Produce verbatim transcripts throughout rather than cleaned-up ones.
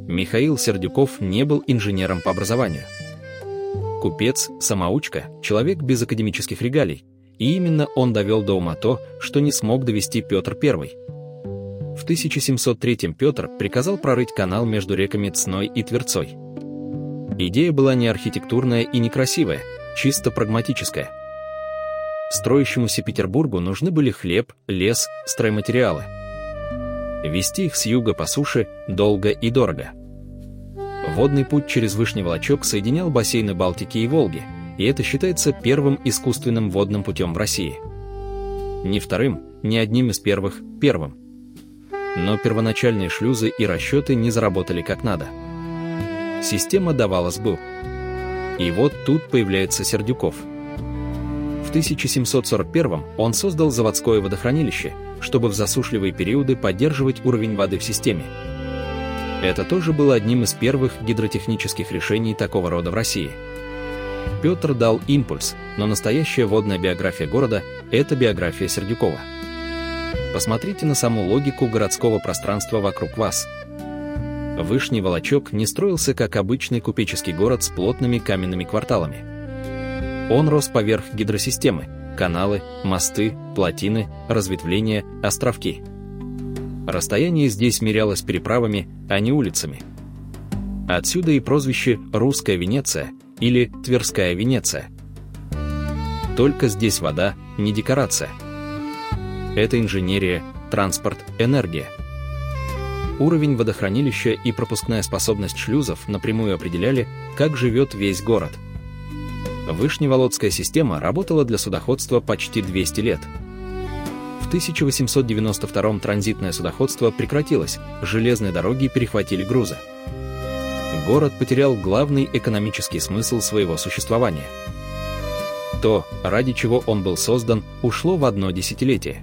Михаил Сердюков не был инженером по образованию. Купец, самоучка, человек без академических регалий, и именно он довел до ума то, что не смог довести Петр Первый. В тысяча семьсот третьем Петр приказал прорыть канал между реками Цной и Тверцой. Идея была не архитектурная и не красивая, чисто прагматическая. Строящемуся Петербургу нужны были хлеб, лес, стройматериалы. Везти их с юга по суше долго и дорого. Водный путь через Вышний Волочек соединял бассейны Балтики и Волги, и это считается первым искусственным водным путем в России. Не вторым, не одним из первых, первым. Но первоначальные шлюзы и расчеты не заработали как надо. Система давала сбыл. И вот тут появляется Сердюков. В тысяча семьсот сорок первом он создал заводское водохранилище, чтобы в засушливые периоды поддерживать уровень воды в системе. Это тоже было одним из первых гидротехнических решений такого рода в России. Петр дал импульс, но настоящая водная биография города – это биография Сердюкова. Посмотрите на саму логику городского пространства вокруг вас. Вышний Волочек не строился как обычный купеческий город с плотными каменными кварталами. Он рос поверх гидросистемы – каналы, мосты, плотины, разветвления, островки. Расстояние здесь мерялось переправами, а не улицами. Отсюда и прозвище «Русская Венеция» или «Тверская Венеция». Только здесь вода, не декорация. Это инженерия, транспорт, энергия. Уровень водохранилища и пропускная способность шлюзов напрямую определяли, как живет весь город. Вышневолодская система работала для судоходства почти двести лет. В тысяча восемьсот девяносто втором транзитное судоходство прекратилось, железные дороги перехватили грузы. Город потерял главный экономический смысл своего существования. То, ради чего он был создан, ушло в одно десятилетие.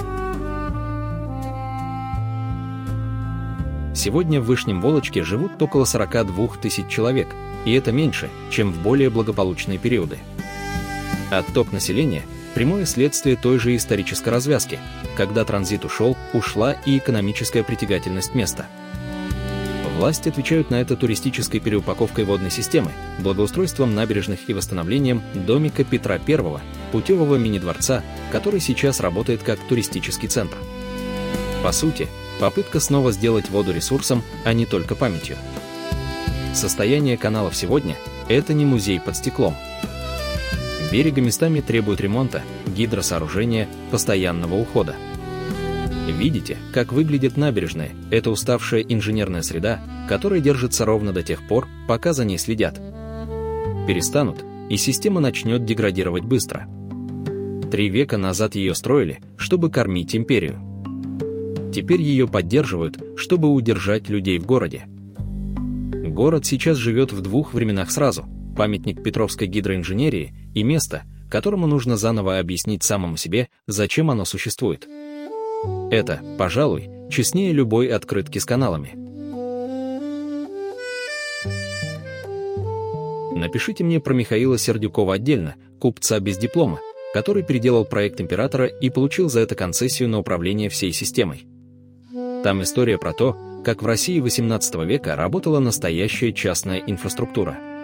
Сегодня в Вышнем Волочке живут около сорока двух тысяч человек, и это меньше, чем в более благополучные периоды. Отток населения – прямое следствие той же исторической развязки. Когда транзит ушел, ушла и экономическая притягательность места. Власти отвечают на это туристической переупаковкой водной системы, благоустройством набережных и восстановлением домика Петра Первого, путевого мини-дворца, который сейчас работает как туристический центр. По сути, попытка снова сделать воду ресурсом, а не только памятью. Состояние каналов сегодня – это не музей под стеклом. Берега местами требуют ремонта, гидросооружения, постоянного ухода. Видите, как выглядят набережные? Это уставшая инженерная среда, которая держится ровно до тех пор, пока за ней следят. Перестанут, и система начнет деградировать быстро. Три века назад ее строили, чтобы кормить империю. Теперь ее поддерживают, чтобы удержать людей в городе. Город сейчас живет в двух временах сразу: памятник петровской гидроинженерии и место, которому нужно заново объяснить самому себе, зачем оно существует. Это, пожалуй, честнее любой открытки с каналами. Напишите мне про Михаила Сердюкова отдельно, купца без диплома, который переделал проект императора и получил за это концессию на управление всей системой. Там история про то, как в России восемнадцатого века работала настоящая частная инфраструктура.